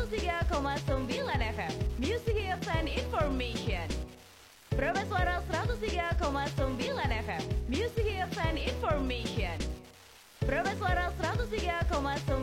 103,9 FM Music Hits and Information. Proba Suara 103,9 FM Music Hits and Information. Proba Suara 103,9